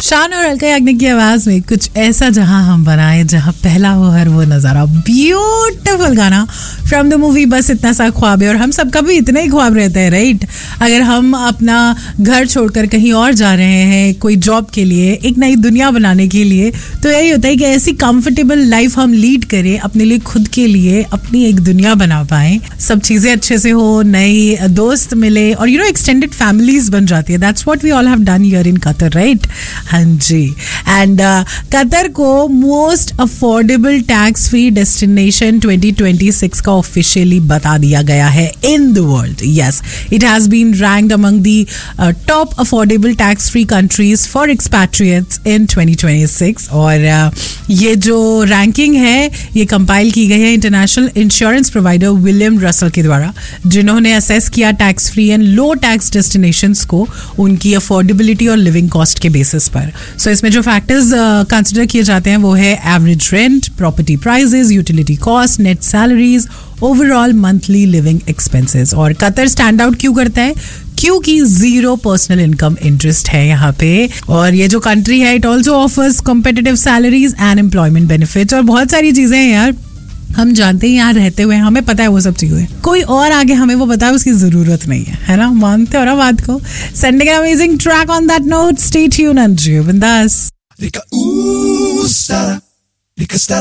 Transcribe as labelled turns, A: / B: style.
A: शान और अलका याग्निक की आवाज में कुछ ऐसा जहां हम बनाए, जहां पहला हो हर वो नजारा. ब्यूटीफुल गाना फ्रॉम द मूवी बस इतना सा ख्वाब है. और हम सबका भी इतना ही ख्वाब रहता है, राइट? अगर हम अपना घर छोड़कर कहीं और जा रहे हैं कोई जॉब के लिए, एक नई दुनिया बनाने के लिए, तो यही होता है कि ऐसी कंफर्टेबल लाइफ हम लीड करें अपने लिए, खुद के लिए अपनी एक दुनिया बना पाए, सब चीजें अच्छे से हो, नई दोस्त मिले और एक्सटेंडेड फैमिलीज बन जाती है. That's what we all have done here in Qatar, right? हाँ जी. एंड कतर को most affordable tax free destination 2026 का ऑफिशियली बता दिया गया है in the world. Yes, it has been ranked among the top affordable tax free countries for एक्सपैट्रिएट्स इन 2026. और ये जो रैंकिंग है ये कंपाइल की गई है international insurance provider William Russell के द्वारा, जिन्होंने असेस किया tax free and low tax destinations को उनकी अफोर्डेबिलिटी और लिविंग कॉस्ट के बेसिस पर. सो इसमें जो फैक्टर्स कंसिडर किए जाते हैं वो है average rent, property prices, utility cost, net salaries, overall monthly living expenses. और कतर स्टैंड आउट क्यों करता है? क्योंकि 0 पर्सनल इनकम इंटरेस्ट है यहाँ पे. और ये जो कंट्री है it also offers competitive salaries and employment benefits और बहुत सारी चीजें हैं यार. हम जानते हैं यहाँ रहते हुए, हमें पता है वो सब चीजें. कोई और आगे हमें वो बताए उसकी जरूरत नहीं है ना? मानते हो ना बात को? Sending an amazing track on that note. Stay tuned and बिंदास.